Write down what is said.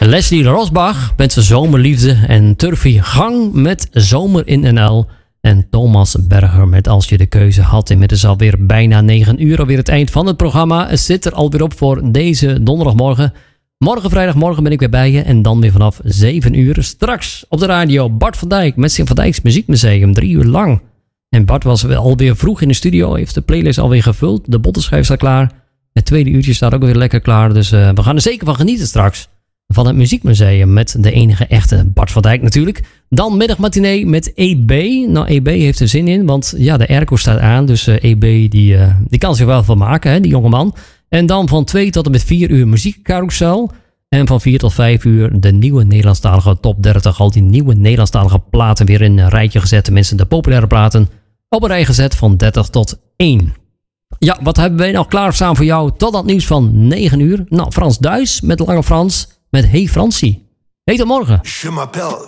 Leslie Rosbach met zijn Zomerliefde en Turfy Gang met Zomer in NL. En Thomas Berger met Als je de keuze had. Inmiddels alweer bijna 9 uur, alweer het eind van het programma. Het zit er alweer op voor deze donderdagmorgen. Morgen vrijdagmorgen ben ik weer bij je en dan weer vanaf 7 uur. Straks op de radio Bart van Dijk met Sim van Dijks Muziekmuseum, 3 uur lang. En Bart was alweer vroeg in de studio, heeft de playlist alweer gevuld. De bottenschijf staat klaar. Het tweede uurtje staat ook weer lekker klaar. Dus we gaan er zeker van genieten straks. Van het Muziekmuseum met de enige echte Bart van Dijk natuurlijk. Dan middagmatinee met EB. Nou, EB heeft er zin in, want ja, de airco staat aan. Dus EB die kan zich wel van maken, hè, die jongeman. En dan van 2 tot en met 4 uur muziekcarousel. En van 4 tot 5 uur de nieuwe Nederlandstalige top 30. Al die nieuwe Nederlandstalige platen weer in een rijtje gezet. Tenminste, de populaire platen op een rij gezet van 30 tot 1. Ja, wat hebben wij nog klaarstaan voor jou tot dat nieuws van 9 uur? Nou, Frans Duis met Lange Frans met Hey Fransie. Hey, tot morgen. Je m'appelle